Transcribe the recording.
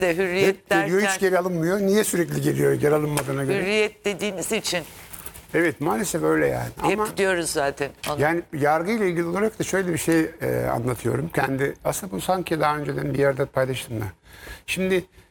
de hürriyet Geliyor, hiç derken geri alınmıyor. Niye sürekli geliyor geri alınmadığına göre? hürriyet dediğiniz için Evet, maalesef öyle yani. Ama hep diyoruz zaten onu. yani yargıyla ilgili olarak da şöyle bir şey anlatıyorum. Aslında bu sanki daha önceden bir yerde paylaştım da. Şimdi